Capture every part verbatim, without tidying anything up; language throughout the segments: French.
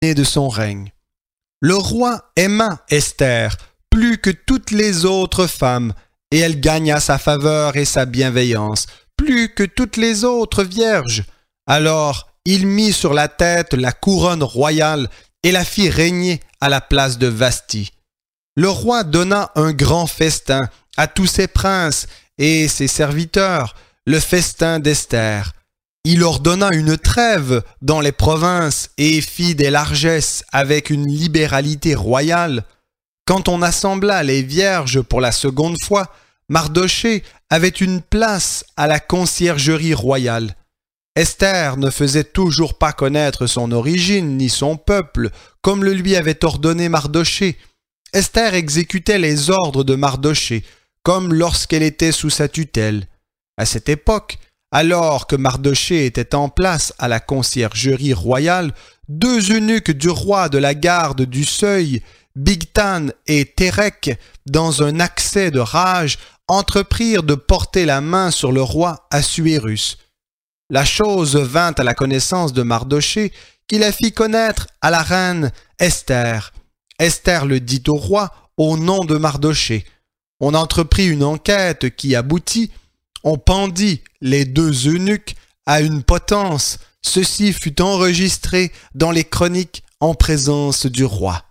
de son règne. Le roi aima Esther plus que toutes les autres femmes, et elle gagna sa faveur et sa bienveillance, plus que toutes les autres vierges. Alors il mit sur la tête la couronne royale et la fit régner à la place de Vasthi. Le roi donna un grand festin à tous ses princes et ses serviteurs, le festin d'Esther. Il ordonna une trêve dans les provinces et fit des largesses avec une libéralité royale. Quand on assembla les vierges pour la seconde fois, Mardochée avait une place à la conciergerie royale. Esther ne faisait toujours pas connaître son origine ni son peuple, comme le lui avait ordonné Mardochée. Esther exécutait les ordres de Mardochée, comme lorsqu'elle était sous sa tutelle. À cette époque, alors que Mardochée était en place à la conciergerie royale, deux eunuques du roi de la garde du seuil, Bigtan et Térec, dans un accès de rage, entreprirent de porter la main sur le roi Assuérus. La chose vint à la connaissance de Mardochée, qui la fit connaître à la reine Esther. Esther le dit au roi au nom de Mardochée. On entreprit une enquête qui aboutit. On pendit les deux eunuques à une potence. Ceci fut enregistré dans les chroniques en présence du roi.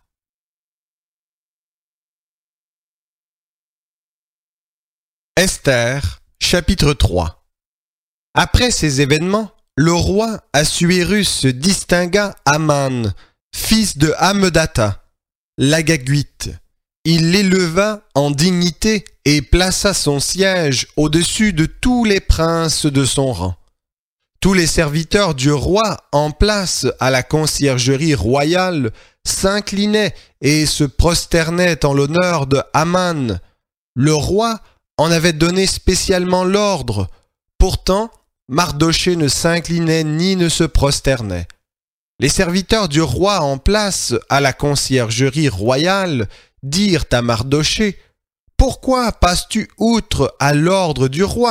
Esther, chapitre trois. Après ces événements, le roi Assuérus distingua Aman, fils de Hammedatha, l'Agagite. Il l'éleva en dignité et plaça son siège au-dessus de tous les princes de son rang. Tous les serviteurs du roi en place à la conciergerie royale s'inclinaient et se prosternaient en l'honneur de Aman. Le roi en avait donné spécialement l'ordre. Pourtant, Mardochée ne s'inclinait ni ne se prosternait. Les serviteurs du roi en place à la conciergerie royale dirent à Mardochée « Pourquoi passes-tu outre à l'ordre du roi ?»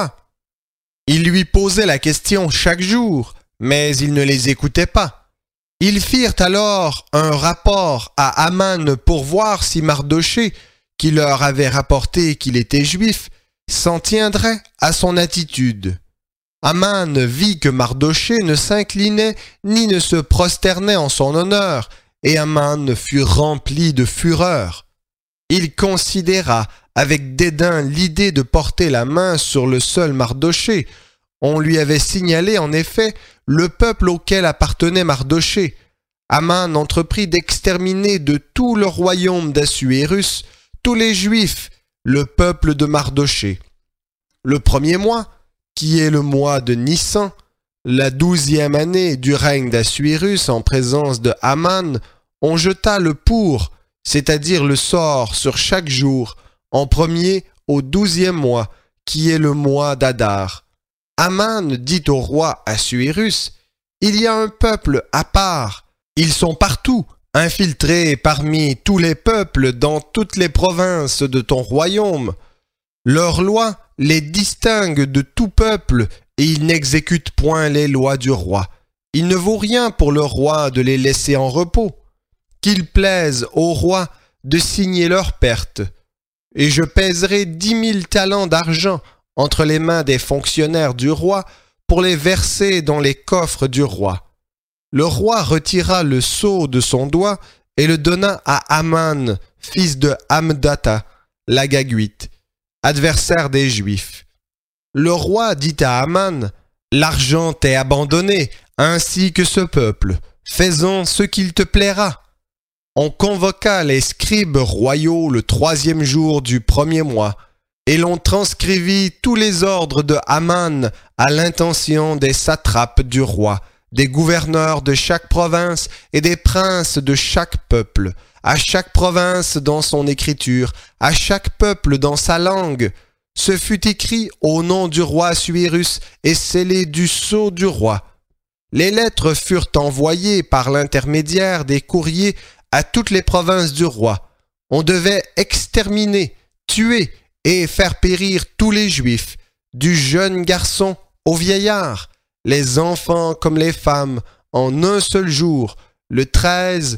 Ils lui posaient la question chaque jour, mais il ne les écoutait pas. Ils firent alors un rapport à Aman pour voir si Mardochée, qui leur avait rapporté qu'il était juif, s'en tiendrait à son attitude. Aman vit que Mardochée ne s'inclinait ni ne se prosternait en son honneur, et Aman fut rempli de fureur. Il considéra avec dédain l'idée de porter la main sur le seul Mardochée. On lui avait signalé en effet le peuple auquel appartenait Mardochée. Aman entreprit d'exterminer de tout le royaume d'Assuérus tous les Juifs, le peuple de Mardochée. Le premier mois, qui est le mois de Nissan, la douzième année du règne d'Assuérus en présence de Aman, on jeta le pour, c'est-à-dire le sort sur chaque jour, en premier au douzième mois, qui est le mois d'Adar. Aman dit au roi Assuérus, « Il y a un peuple à part, ils sont partout, infiltrés parmi tous les peuples dans toutes les provinces de ton royaume. Leurs lois les distinguent de tout peuple et ils n'exécutent point les lois du roi. Il ne vaut rien pour le roi de les laisser en repos. Qu'il plaise au roi de signer leur perte. Et je pèserai dix mille talents d'argent entre les mains des fonctionnaires du roi pour les verser dans les coffres du roi. » Le roi retira le sceau de son doigt et le donna à Aman, fils de Hammedatha, l'Agagite, adversaire des Juifs. Le roi dit à Aman, « L'argent t'est abandonné, ainsi que ce peuple. Faisons ce qu'il te plaira. » On convoqua les scribes royaux le troisième jour du premier mois, et l'on transcrivit tous les ordres de Aman à l'intention des satrapes du roi, des gouverneurs de chaque province et des princes de chaque peuple, à chaque province dans son écriture, à chaque peuple dans sa langue. Ce fut écrit au nom du roi Assuérus et scellé du sceau du roi. Les lettres furent envoyées par l'intermédiaire des courriers à toutes les provinces du roi. On devait exterminer, tuer et faire périr tous les Juifs, du jeune garçon au vieillard, les enfants comme les femmes, en un seul jour, le treize